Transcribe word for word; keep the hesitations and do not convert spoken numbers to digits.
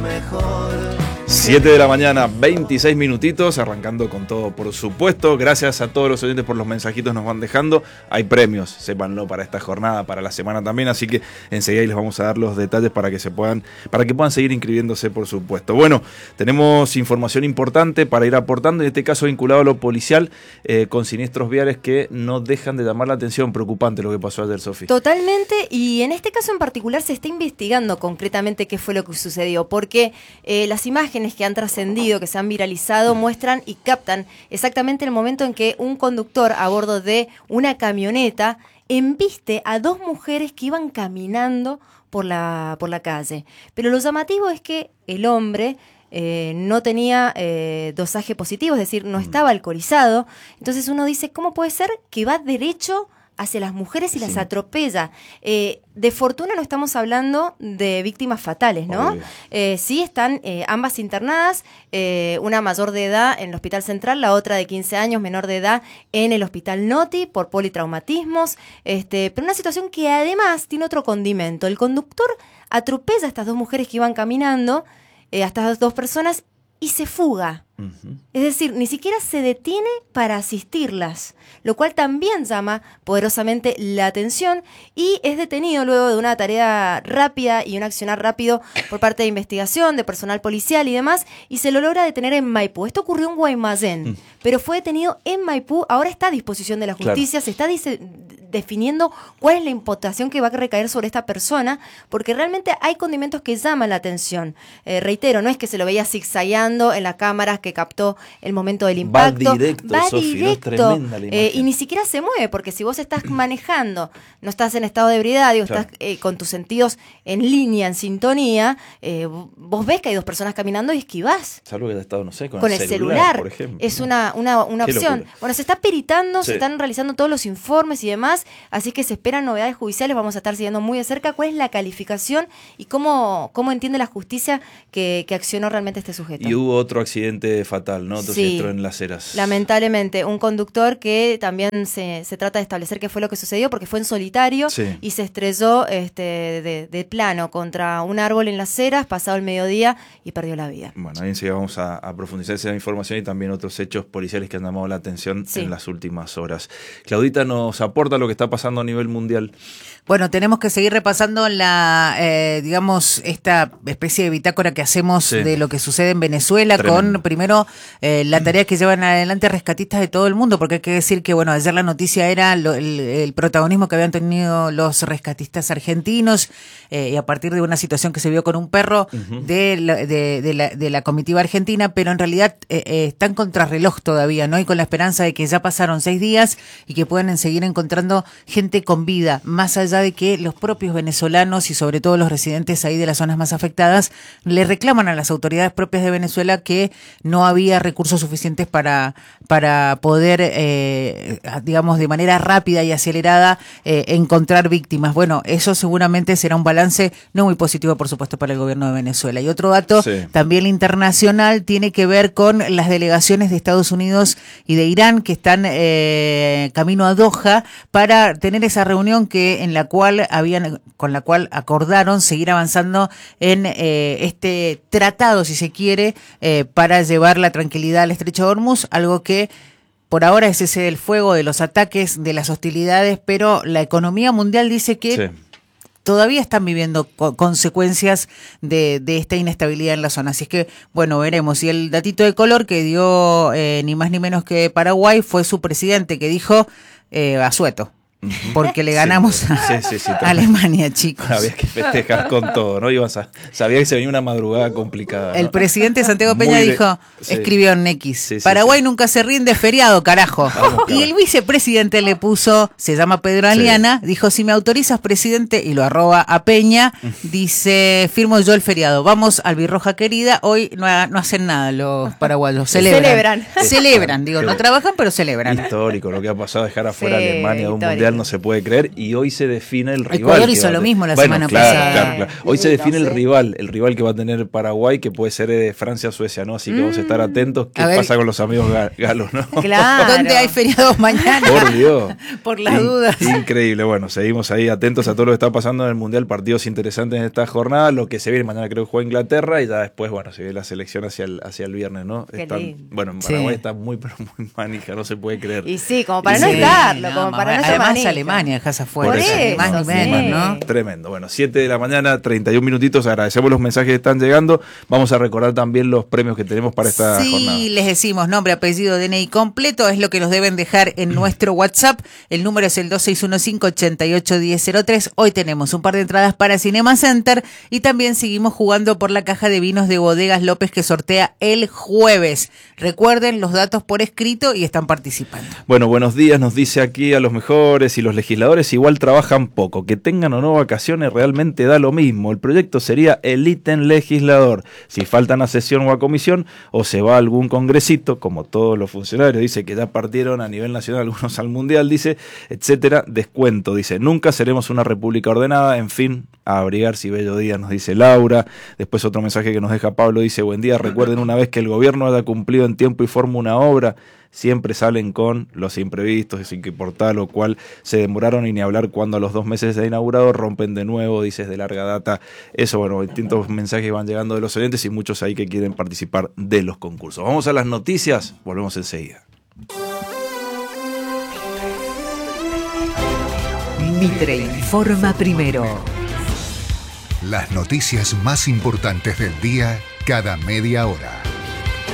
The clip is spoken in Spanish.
mejor. siete de la mañana, veintiséis minutitos, arrancando con todo, por supuesto. Gracias a todos los oyentes por los mensajitos que nos van dejando. Hay premios, sépanlo, para esta jornada, para la semana también, así que enseguida les vamos a dar los detalles para que se puedan, para que puedan seguir inscribiéndose, por supuesto. Bueno, tenemos información importante para ir aportando, en este caso vinculado a lo policial, eh, con siniestros viales que no dejan de llamar la atención. Preocupante lo que pasó ayer, Sofi. Totalmente, y en este caso en particular se está investigando concretamente qué fue lo que sucedió, porque eh, las imágenes que han trascendido, que se han viralizado, muestran y captan exactamente el momento en que un conductor a bordo de una camioneta embiste a dos mujeres que iban caminando por la, por la calle. Pero lo llamativo es que el hombre eh, no tenía eh, dosaje positivo, es decir, no estaba alcoholizado. Entonces uno dice, ¿cómo puede ser que va derecho hacia las mujeres y sí. las atropella? Eh, de fortuna no estamos hablando de víctimas fatales, ¿no? Eh, sí están eh, ambas internadas, eh, una mayor de edad en el Hospital Central, la otra de quince años, menor de edad, en el Hospital Noti por politraumatismos, este, pero una situación que además tiene otro condimento. El conductor atropella a estas dos mujeres que iban caminando, eh, a estas dos personas, y se fuga. Uh-huh. Es decir, ni siquiera se detiene para asistirlas, lo cual también llama poderosamente la atención, y es detenido luego de una tarea rápida y un accionar rápido por parte de investigación, de personal policial y demás, y se lo logra detener en Maipú. Esto ocurrió en Guaymallén, uh-huh. pero fue detenido en Maipú. Ahora está a disposición de la justicia, claro. se está dice, definiendo cuál es la imputación que va a recaer sobre esta persona, porque realmente hay condimentos que llaman la atención. Eh, reitero, no es que se lo veía zigzagueando en las cámaras que captó el momento del impacto. Va directo, va Sofi, directo, ¿no? Tremenda la eh, y ni siquiera se mueve, porque si vos estás manejando, no estás en estado de ebriedad, digo, claro. estás eh, con tus sentidos en línea, en sintonía, eh, vos ves que hay dos personas caminando y esquivás. Salvo que has estado, no sé, con, con el, el celular, celular, por ejemplo. Es una, una, una opción. Locura. Bueno, se está peritando, sí. se están realizando todos los informes y demás, así que se esperan novedades judiciales. Vamos a estar siguiendo muy de cerca cuál es la calificación y cómo, cómo entiende la justicia que, que accionó realmente este sujeto. Y hubo otro accidente fatal, ¿no? Otro sí, siniestro en Las Heras. Lamentablemente, un conductor que también se, se trata de establecer qué fue lo que sucedió, porque fue en solitario sí. y se estrelló este, de, de plano contra un árbol en Las Heras pasado el mediodía y perdió la vida. Bueno, ahí enseguida vamos a, a profundizar esa información y también otros hechos policiales que han llamado la atención sí. en las últimas horas. Claudita nos aporta lo que está pasando a nivel mundial. Bueno, tenemos que seguir repasando la, eh, digamos, esta especie de bitácora que hacemos sí. de lo que sucede en Venezuela. Tremendo. Con, primero, eh, la tarea que llevan adelante rescatistas de todo el mundo, porque hay que decir que, bueno, ayer la noticia era lo, el, el protagonismo que habían tenido los rescatistas argentinos, eh, y a partir de una situación que se vio con un perro uh-huh. de, la, de, de, la, de la comitiva argentina, pero en realidad eh, eh, están contrarreloj todavía, ¿no? Y con la esperanza de que ya pasaron seis días y que pueden seguir encontrando gente con vida, más allá de que los propios venezolanos y sobre todo los residentes ahí de las zonas más afectadas le reclaman a las autoridades propias de Venezuela que no había recursos suficientes para, para poder, eh, digamos, de manera rápida y acelerada eh, encontrar víctimas. Bueno, eso seguramente será un balance no muy positivo, por supuesto, para el gobierno de Venezuela. Y otro dato sí. también internacional tiene que ver con las delegaciones de Estados Unidos y de Irán que están eh, camino a Doha para tener esa reunión que en la cual habían, con la cual acordaron seguir avanzando en eh, este tratado, si se quiere, eh, para llevar la tranquilidad al Estrecho de Hormuz, algo que por ahora es ese del fuego, de los ataques, de las hostilidades, pero la economía mundial dice que sí. todavía están viviendo co- consecuencias de, de esta inestabilidad en la zona. Así es que, bueno, veremos. Y el datito de color que dio eh, ni más ni menos que Paraguay fue su presidente, que dijo eh, asueto. Porque le ganamos sí, a sí, sí, sí, Alemania, chicos. Había que festejar con todo, ¿no? Ibas a, sabía que se venía una madrugada complicada, ¿no? El presidente Santiago Peña Muy dijo, de, sí. escribió en X, sí, sí, Paraguay sí. nunca se rinde, feriado, carajo. Vamos, y el vicepresidente le puso, se llama Pedro Aliana, sí. dijo, si me autorizas, presidente, y lo arroba a Peña, dice, firmo yo el feriado. Vamos, Albirroja querida, hoy no, no hacen nada los paraguayos, celebran. Celebran. Celebran, digo, no trabajan, pero celebran. Histórico lo que ha pasado, dejar afuera sí, a Alemania de un mundial. Mundial, no se puede creer, y hoy se define el rival. Ecuador hizo lo mismo la bueno, semana claro, pasada. Claro, claro. Hoy se define el rival, el rival que va a tener Paraguay, que puede ser de Francia-Suecia, ¿no? Así que mm. vamos a estar atentos. ¿Qué pasa con los amigos galos, no? Claro. ¿Dónde hay feriados mañana? Por Dios. Por las In- dudas. Increíble. Bueno, seguimos ahí atentos a todo lo que está pasando en el Mundial, partidos interesantes en esta jornada, lo que se viene mañana creo que juega Inglaterra y ya después, bueno, se viene la selección hacia el, hacia el viernes, ¿no? Están, bueno, en Paraguay sí. está muy, pero muy manija, no se puede creer. Y sí, como para y no sí, estarlo, no, como mamá, para no además manija. Alemania, dejas afuera. Por eso, más ni menos, sí. ¿no? Tremendo. Bueno, siete de la mañana, treinta y un minutitos. Agradecemos los mensajes que están llegando. Vamos a recordar también los premios que tenemos para esta sí, jornada. Sí, les decimos nombre, apellido, D N I completo. Es lo que nos deben dejar en nuestro WhatsApp. El número es el dos seis uno cinco, ocho ocho, uno cero cero tres. Hoy tenemos un par de entradas para Cinema Center y también seguimos jugando por la caja de vinos de Bodegas López que sortea el jueves. Recuerden los datos por escrito y están participando. Bueno, buenos días, nos dice aquí a los mejores y los legisladores igual trabajan poco. Que tengan o no vacaciones realmente da lo mismo. El proyecto sería el ítem legislador. Si faltan a sesión o a comisión o se va a algún congresito, como todos los funcionarios, dice que ya partieron a nivel nacional, algunos al mundial, dice, etcétera, descuento, dice, nunca seremos una república ordenada, en fin, a abrigar si bello día, nos dice Laura. Después otro mensaje que nos deja Pablo, dice, buen día, recuerden una vez que el gobierno haya cumplido en tiempo y forma una obra, siempre salen con los imprevistos, sin que por tal o cual se demoraron y ni hablar cuando a los dos meses de inaugurado rompen de nuevo, dices de larga data. Eso, bueno, distintos mensajes van llegando de los oyentes y muchos ahí que quieren participar de los concursos. Vamos a las noticias, volvemos enseguida. Mitre informa primero. Las noticias más importantes del día cada media hora.